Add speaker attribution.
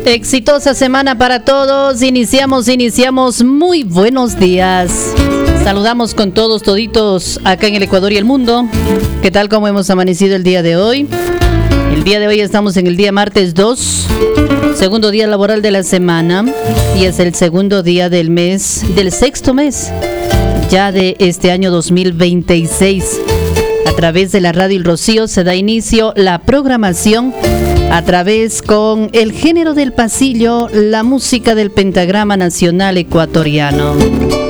Speaker 1: Exitosa semana para todos. Iniciamos. Muy buenos días. Saludamos con todos, toditos acá en el Ecuador y el mundo. ¿Qué tal? ¿Cómo hemos amanecido el día de hoy? El día de hoy estamos en el día martes 2, segundo día laboral de la semana, y es el segundo día del mes, del sexto mes ya de este año 2026. A través de la radio El Rocío se da inicio la programación a través con el género del pasillo, la música del pentagrama nacional ecuatoriano.